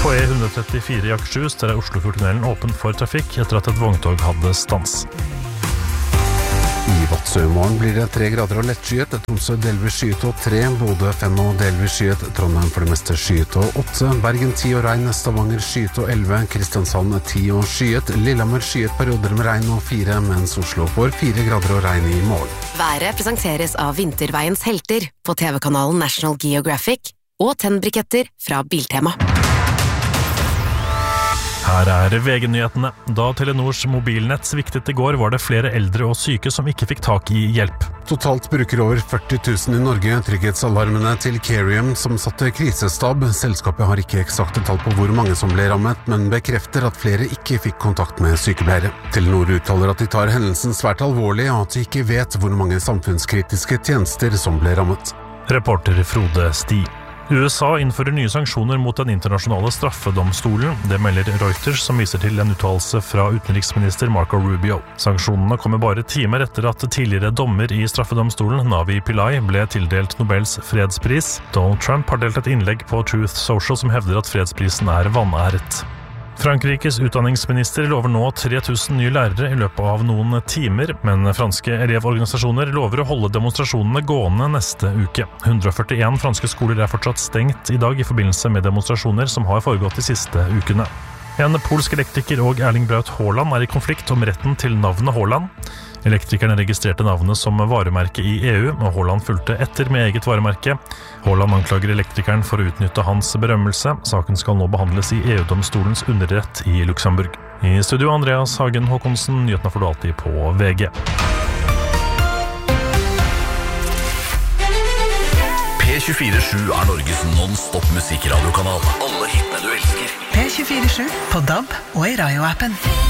På E134 i Akershus der Oslofjordtunnelen åpen for trafikk etter at et vogntog hadde stans. I Vadsø i morgen blir det 3 grader og lettskyet, Tromsø delvis skyet og 3, Bodø 5 og delvis skyet, Trondheim for det meste skyet og 8, Bergen 10 og regn, Stavanger skyet og 11, Kristiansand 10 og skyet, Lillehammer skyet perioder med regn og 4, mens Oslo får 4 grader og regn i morgen. Været presenteres av Vinterveiens helter på TV-kanalen National Geographic og tennbriketter fra Biltema. Her er VG-nyhetene. Da Telenors mobilnett sviktet i går, var det flere eldre og syke som ikke fikk tak i hjelp. Totalt bruker over 40 000 i Norge trygghetsalarmene til Carium, som satte krisestab. Selskapet har ikke eksakte tall på hvor mange som ble rammet, men bekrefter at flere ikke fikk kontakt med sykepleiere. Telenor uttaler at de tar hendelsen svært alvorlig, og at de ikke vet hvor mange samfunnskritiske tjenester som ble rammet. Reporter Frode Sti. USA innfører nye sanksjoner mot den internasjonale straffedomstolen. Det melder Reuters, som viser til en uttalelse fra utenriksminister Marco Rubio. Sanksjonene kommer bare timer etter at tidligere dommer i straffedomstolen, Navi Pillai, ble tildelt Nobels fredspris. Donald Trump har delt et innlegg på Truth Social som hevder at fredsprisen er vanæret. Frankrikes utdanningsminister lover nå 3000 nye lærere i løpet av noen timer, men franske elevorganisasjoner lover å holde demonstrasjonene gående neste uke. 141 franske skoler er fortsatt stengt i dag i forbindelse med demonstrasjoner som har foregått de siste ukene. En polsk elektriker og Erling Braut Haaland er i konflikt om retten til navnet Haaland. Elektrikerne registrerte navnet som varemerke i EU, og Haaland fulgte etter med eget varemerke. Haaland anklager elektrikeren for å utnytte hans berømmelse. Saken skal nå behandles i EU-domstolens underrett i Luxembourg. I studio Andreas Hagen Håkonsen, nyhetene får du alltid på VG. P24/7 er Norges non-stop musikradiokanal. Alle hitene du elsker. P24/7 på DAB og i Radio-appen.